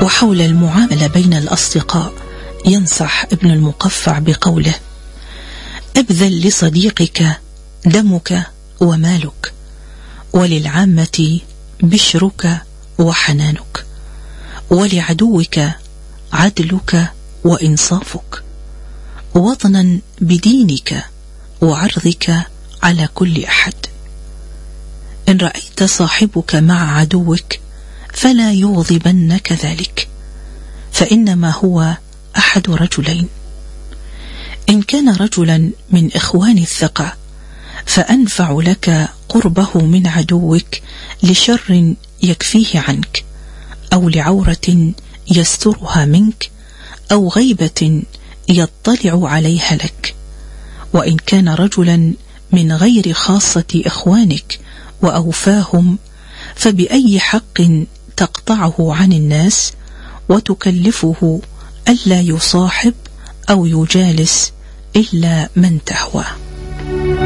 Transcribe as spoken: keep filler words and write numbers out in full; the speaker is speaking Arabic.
وحول المعاملة بين الأصدقاء ينصح ابن المقفع بقوله: ابذل لصديقك دمك ومالك، وللعامة بشرك وحنانك، ولعدوك عدلك وإنصافك، وطنا بدينك وعرضك على كل أحد. إن رأيت صاحبك مع عدوك فلا يغضبنك ذلك، فإنما هو أحد رجلين: إن كان رجلا من إخوان الثقة فأنفع لك قربه من عدوك لشر يكفيه عنك، أو لعورة يسترها منك، أو غيبة يطلع عليها لك. وإن كان رجلا من غير خاصة إخوانك وأوفاهم فبأي حق تقطعه عن الناس وتكلفه ألا يصاحب أو يجالس إلا من تهوى.